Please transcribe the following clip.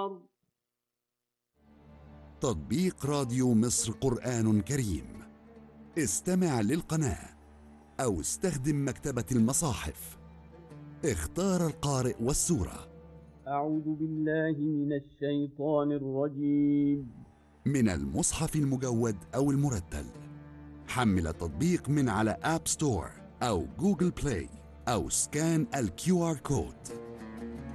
تطبيق راديو مصر قرآن كريم. استمع للقناة أو استخدم مكتبة المصاحف. اختار القارئ والسورة. أعوذ بالله من الشيطان الرجيم. من المصحف المجود أو المرتل. حمل التطبيق من على آب ستور أو جوجل بلاي أو سكان الQR كود.